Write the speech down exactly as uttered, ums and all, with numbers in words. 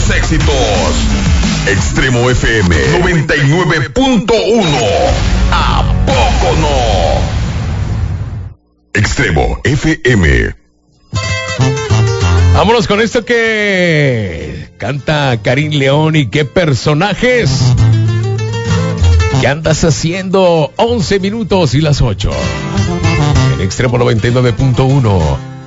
los éxitos. Extremo F M noventa y nueve punto uno. ¿A poco no? Extremo F M. Vámonos con esto que canta Karim León y qué personajes. ¿Qué andas haciendo? once minutos y las ocho. En Extremo noventa y nueve punto uno.